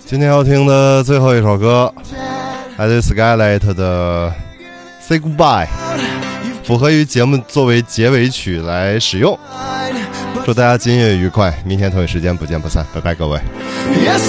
今天要听的最后一首歌来自 Skylight 的 Say Goodbye， 符合于节目作为结尾曲来使用。祝大家今夜愉快，明天同一时间不见不散，拜拜各位。